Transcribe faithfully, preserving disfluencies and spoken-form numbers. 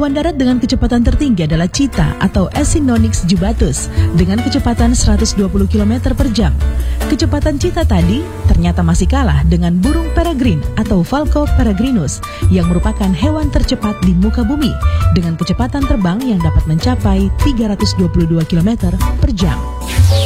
Hewan darat dengan kecepatan tertinggi adalah cheetah atau Acinonyx jubatus dengan kecepatan seratus dua puluh kilometer per jam. Kecepatan cheetah tadi ternyata masih kalah dengan burung peregrine atau Falco peregrinus yang merupakan hewan tercepat di muka bumi dengan kecepatan terbang yang dapat mencapai tiga ratus dua puluh dua kilometer per jam.